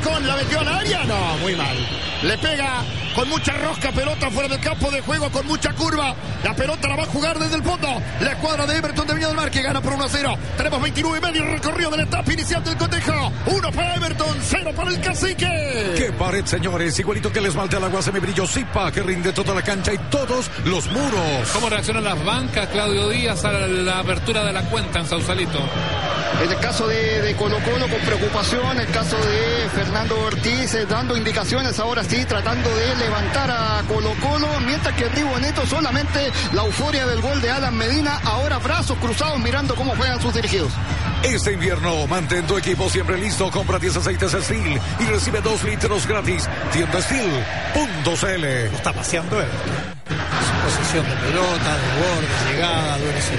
Alarcón, la metió al área, no, muy mal. Le pega con mucha rosca, pelota fuera del campo de juego, con mucha curva. La pelota la va a jugar desde el fondo. La escuadra de Everton de Viña del Mar, que gana por 1-0. Tenemos 29 y medio recorrido de la etapa inicial del cotejo. 1 para Everton, 0 para el Cacique. ¡Qué pared, señores! Igualito que el esmalte al agua, se me brilló Zipa, que rinde toda la cancha y todos los muros. ¿Cómo reaccionan las bancas, Claudio Díaz, a la apertura de la cuenta en Sausalito? En el caso de Colo-Colo con preocupación, el caso de Fernando Ortiz dando indicaciones, ahora sí, tratando de levantar a Colo-Colo, mientras que Río Neto solamente la euforia del gol de Alan Medina, ahora brazos cruzados mirando cómo juegan sus dirigidos. Este invierno, mantén tu equipo siempre listo, compra 10 aceites Steel y recibe 2 litros gratis. Tiendasteel.cl. Está paseando él. Su posición de pelota, de borde, llegada, duele